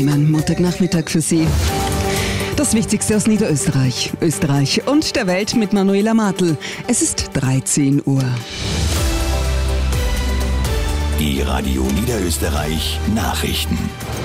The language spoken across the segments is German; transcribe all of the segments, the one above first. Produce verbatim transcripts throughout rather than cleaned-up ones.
Mein Montagnachmittag für Sie. Das Wichtigste aus Niederösterreich, Österreich und der Welt mit Manuela Martl. Es ist dreizehn Uhr. Die Radio Niederösterreich Nachrichten.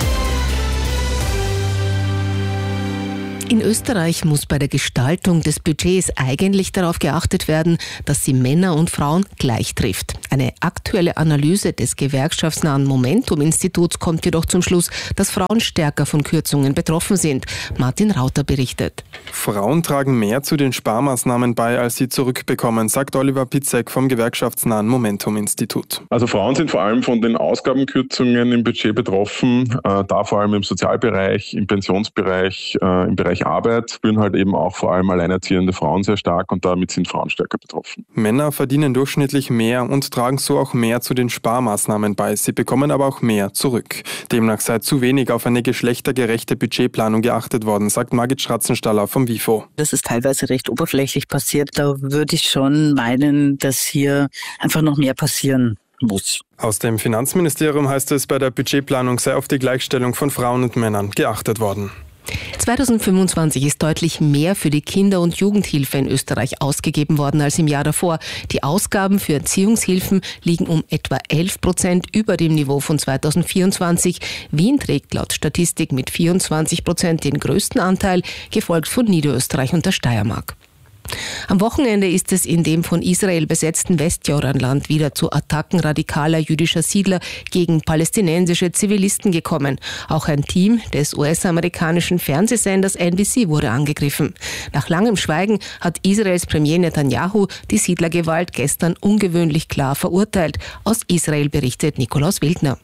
In Österreich muss bei der Gestaltung des Budgets eigentlich darauf geachtet werden, dass sie Männer und Frauen gleich trifft. Eine aktuelle Analyse des gewerkschaftsnahen Momentum-Instituts kommt jedoch zum Schluss, dass Frauen stärker von Kürzungen betroffen sind. Martin Rauter berichtet. Frauen tragen mehr zu den Sparmaßnahmen bei, als sie zurückbekommen, sagt Oliver Pitzek vom gewerkschaftsnahen Momentum-Institut. Also Frauen sind vor allem von den Ausgabenkürzungen im Budget betroffen, äh, da vor allem im Sozialbereich, im Pensionsbereich, äh, im Bereich Arbeit spüren halt eben auch vor allem alleinerziehende Frauen sehr stark und damit sind Frauen stärker betroffen. Männer verdienen durchschnittlich mehr und tragen so auch mehr zu den Sparmaßnahmen bei. Sie bekommen aber auch mehr zurück. Demnach sei zu wenig auf eine geschlechtergerechte Budgetplanung geachtet worden, sagt Margit Schratzenstaller vom WIFO. Das ist teilweise recht oberflächlich passiert. Da würde ich schon meinen, dass hier einfach noch mehr passieren muss. Aus dem Finanzministerium heißt es, bei der Budgetplanung sei auf die Gleichstellung von Frauen und Männern geachtet worden. zweitausendfünfundzwanzig ist deutlich mehr für die Kinder- und Jugendhilfe in Österreich ausgegeben worden als im Jahr davor. Die Ausgaben für Erziehungshilfen liegen um etwa elf Prozent über dem Niveau von zweitausendvierundzwanzig. Wien trägt laut Statistik mit vierundzwanzig Prozent den größten Anteil, gefolgt von Niederösterreich und der Steiermark. Am Wochenende ist es in dem von Israel besetzten Westjordanland wieder zu Attacken radikaler jüdischer Siedler gegen palästinensische Zivilisten gekommen. Auch ein Team des U S-amerikanischen Fernsehsenders N B C wurde angegriffen. Nach langem Schweigen hat Israels Premier Netanyahu die Siedlergewalt gestern ungewöhnlich klar verurteilt. Aus Israel berichtet Nikolaus Wildner.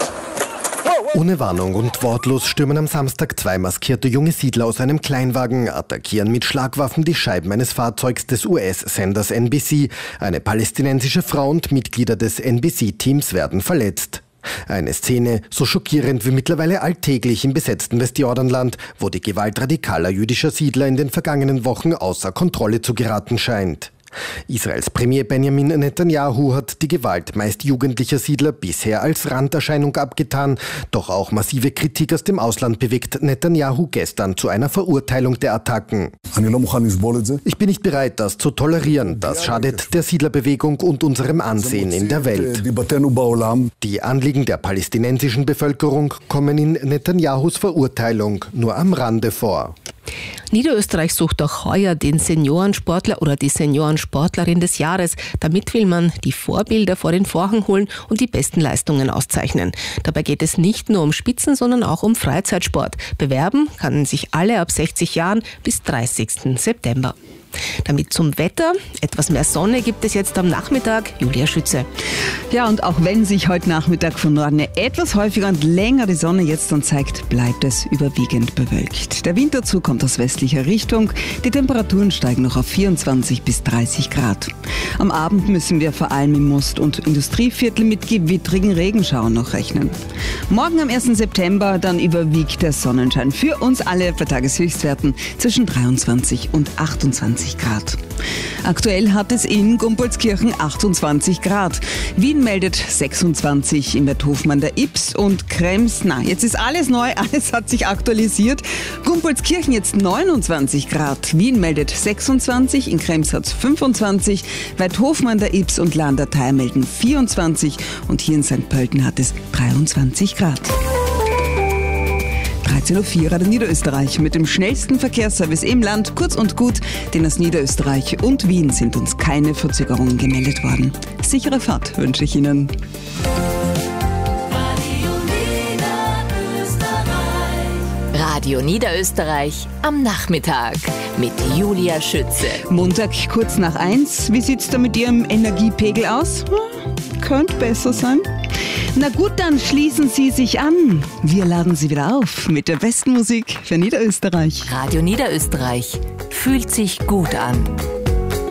Ohne Warnung und wortlos stürmen am Samstag zwei maskierte junge Siedler aus einem Kleinwagen, attackieren mit Schlagwaffen die Scheiben eines Fahrzeugs des U S-Senders N B C. Eine palästinensische Frau und Mitglieder des N B C-Teams werden verletzt. Eine Szene so schockierend wie mittlerweile alltäglich im besetzten Westjordanland, wo die Gewalt radikaler jüdischer Siedler in den vergangenen Wochen außer Kontrolle zu geraten scheint. Israels Premier Benjamin Netanyahu hat die Gewalt meist jugendlicher Siedler bisher als Randerscheinung abgetan. Doch auch massive Kritik aus dem Ausland bewegt Netanyahu gestern zu einer Verurteilung der Attacken. Ich bin nicht bereit, das zu tolerieren. Das schadet der Siedlerbewegung und unserem Ansehen in der Welt. Die Anliegen der palästinensischen Bevölkerung kommen in Netanyahus Verurteilung nur am Rande vor. Niederösterreich sucht auch heuer den Seniorensportler oder die Seniorensportlerin des Jahres. Damit will man die Vorbilder vor den Vorhang holen und die besten Leistungen auszeichnen. Dabei geht es nicht nur um Spitzen, sondern auch um Freizeitsport. Bewerben können sich alle ab sechzig Jahren bis dreißigsten September. Damit zum Wetter. Etwas mehr Sonne gibt es jetzt am Nachmittag. Julia Schütze. Ja, und auch wenn sich heute Nachmittag von Norden etwas häufiger und länger die Sonne jetzt dann zeigt, bleibt es überwiegend bewölkt. Der Wind dazu kommt aus westlicher Richtung. Die Temperaturen steigen noch auf vierundzwanzig bis dreißig Grad. Am Abend müssen wir vor allem im Most- und Industrieviertel mit gewittrigen Regenschauern noch rechnen. Morgen am ersten September dann überwiegt der Sonnenschein für uns alle bei Tageshöchstwerten zwischen dreiundzwanzig und achtundzwanzig Grad. Aktuell hat es in Gumbolzkirchen achtundzwanzig Grad. Wien meldet sechsundzwanzig, in Werthofen an der Ybbs und Krems. Na, jetzt ist alles neu, alles hat sich aktualisiert. Gumbolzkirchen jetzt neunundzwanzig Grad. Wien meldet sechsundzwanzig, in Krems hat es fünfundzwanzig. Werthofen an der Ybbs und Landerthal melden vierundzwanzig und hier in Sankt Pölten hat es dreiundzwanzig Grad. dreizehn Uhr vier Radio Niederösterreich mit dem schnellsten Verkehrsservice im Land, kurz und gut, denn aus Niederösterreich und Wien sind uns keine Verzögerungen gemeldet worden. Sichere Fahrt wünsche ich Ihnen. Radio Niederösterreich am Nachmittag mit Julia Schütze. Montag kurz nach eins. Wie sieht's da mit Ihrem Energiepegel aus? Hm, könnte besser sein. Na gut, dann schließen Sie sich an. Wir laden Sie wieder auf mit der besten Musik für Niederösterreich. Radio Niederösterreich fühlt sich gut an.